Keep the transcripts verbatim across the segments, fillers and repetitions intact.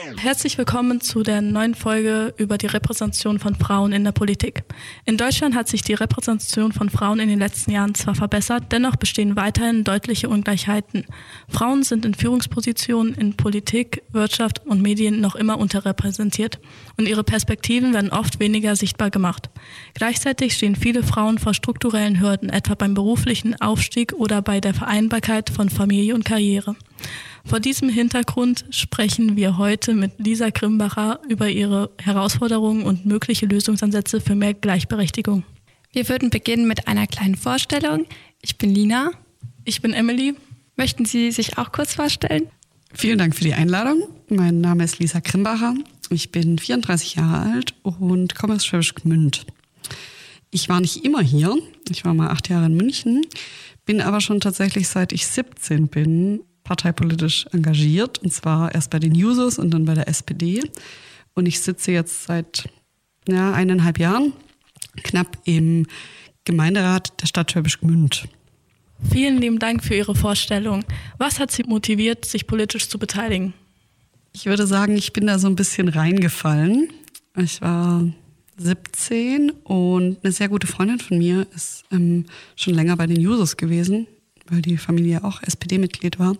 Herzlich willkommen zu der neuen Folge über die Repräsentation von Frauen in der Politik. In Deutschland hat sich die Repräsentation von Frauen in den letzten Jahren zwar verbessert, dennoch bestehen weiterhin deutliche Ungleichheiten. Frauen sind in Führungspositionen in Politik, Wirtschaft und Medien noch immer unterrepräsentiert und ihre Perspektiven werden oft weniger sichtbar gemacht. Gleichzeitig stehen viele Frauen vor strukturellen Hürden, etwa beim beruflichen Aufstieg oder bei der Vereinbarkeit von Familie und Karriere. Vor diesem Hintergrund sprechen wir heute mit Lisa Grimbacher über ihre Herausforderungen und mögliche Lösungsansätze für mehr Gleichberechtigung. Wir würden beginnen mit einer kleinen Vorstellung. Ich bin Lina. Ich bin Emily. Möchten Sie sich auch kurz vorstellen? Vielen Dank für die Einladung. Mein Name ist Lisa Grimbacher. Ich bin vierunddreißig Jahre alt und komme aus Schwäbisch Gmünd. Ich war nicht immer hier. Ich war mal acht Jahre in München, bin aber schon tatsächlich seit ich siebzehn bin parteipolitisch engagiert, und zwar erst bei den Jusos und dann bei der S P D. Und ich sitze jetzt seit ja, eineinhalb Jahren knapp im Gemeinderat der Stadt Schwäbisch Gmünd. Vielen lieben Dank für Ihre Vorstellung. Was hat Sie motiviert, sich politisch zu beteiligen? Ich würde sagen, ich bin da so ein bisschen reingefallen. Ich war siebzehn und eine sehr gute Freundin von mir ist ähm, schon länger bei den Jusos gewesen, weil die Familie auch S P D-Mitglied war.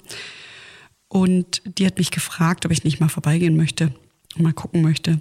Und die hat mich gefragt, ob ich nicht mal vorbeigehen möchte und mal gucken möchte.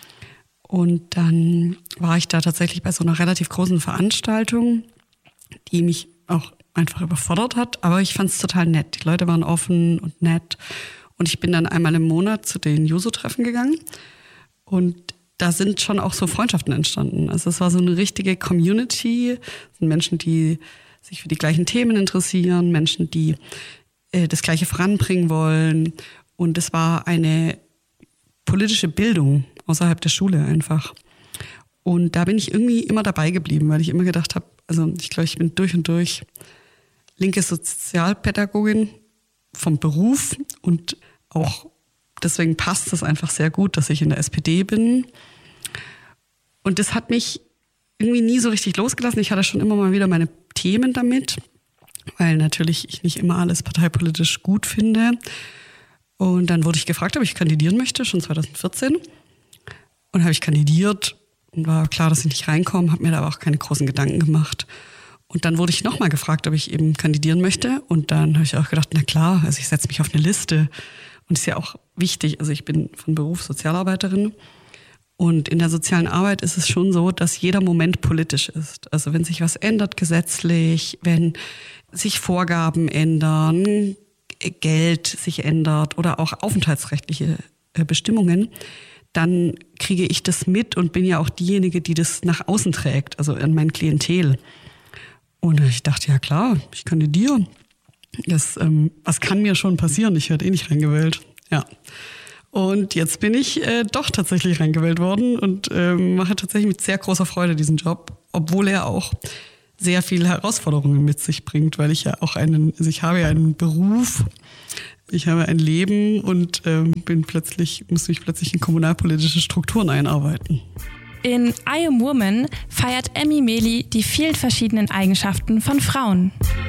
Und dann war ich da tatsächlich bei so einer relativ großen Veranstaltung, die mich auch einfach überfordert hat. Aber ich fand es total nett. Die Leute waren offen und nett. Und ich bin dann einmal im Monat zu den Juso-Treffen gegangen. Und da sind schon auch so Freundschaften entstanden. Also es war so eine richtige Community. Es sind Menschen, die sich für die gleichen Themen interessieren, Menschen, die äh, das Gleiche voranbringen wollen. Und es war eine politische Bildung außerhalb der Schule einfach. Und da bin ich irgendwie immer dabei geblieben, weil ich immer gedacht habe, also ich glaube, ich bin durch und durch linke Sozialpädagogin vom Beruf und auch deswegen passt es einfach sehr gut, dass ich in der S P D bin. Und das hat mich irgendwie nie so richtig losgelassen. Ich hatte schon immer mal wieder meine Themen damit, weil natürlich ich nicht immer alles parteipolitisch gut finde. Und dann wurde ich gefragt, ob ich kandidieren möchte, schon zwanzig vierzehn. Und habe ich kandidiert und war klar, dass ich nicht reinkomme, habe mir da aber auch keine großen Gedanken gemacht. Und dann wurde ich nochmal gefragt, ob ich eben kandidieren möchte. Und dann habe ich auch gedacht, na klar, also ich setze mich auf eine Liste. Und ist ja auch wichtig, also ich bin von Beruf Sozialarbeiterin. Und in der sozialen Arbeit ist es schon so, dass jeder Moment politisch ist. Also wenn sich was ändert gesetzlich, wenn sich Vorgaben ändern, Geld sich ändert oder auch aufenthaltsrechtliche Bestimmungen, dann kriege ich das mit und bin ja auch diejenige, die das nach außen trägt, also an mein Klientel. Und ich dachte, ja klar, ich kandidiere. Das, ähm, was kann mir schon passieren? Ich werde eh nicht reingewählt. Ja. Und jetzt bin ich äh, doch tatsächlich reingewählt worden und äh, mache tatsächlich mit sehr großer Freude diesen Job, obwohl er auch sehr viele Herausforderungen mit sich bringt, weil ich ja auch einen, also ich habe ja einen Beruf, ich habe ein Leben und äh, bin plötzlich, muss mich plötzlich in kommunalpolitische Strukturen einarbeiten. In I Am Woman feiert Emmy Meli die vielen verschiedenen Eigenschaften von Frauen.